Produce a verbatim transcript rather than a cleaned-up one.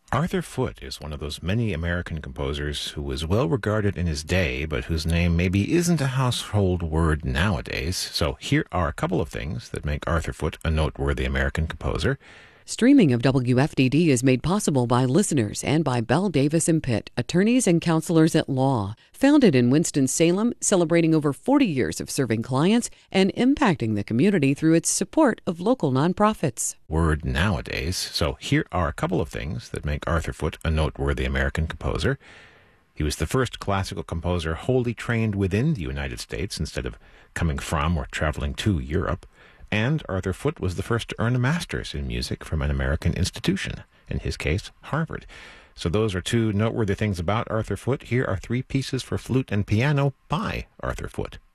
Arthur Foote is one of those many American composers who was well regarded in his day, but whose name maybe isn't a household word nowadays. So here are a couple of things that make Arthur Foote a noteworthy American composer. Streaming of W F D D is made possible by listeners and by Bell Davis and Pitt, attorneys and counselors at law. Founded in Winston-Salem, celebrating over forty years of serving clients and impacting the community through its support of local nonprofits. Word nowadays. So here are a couple of things that make Arthur Foote a noteworthy American composer. He was the first classical composer wholly trained within the United States instead of coming from or traveling to Europe. And Arthur Foote was the first to earn a master's in music from an American institution, in his case, Harvard. So those are two noteworthy things about Arthur Foote. Here are three pieces for flute and piano by Arthur Foote.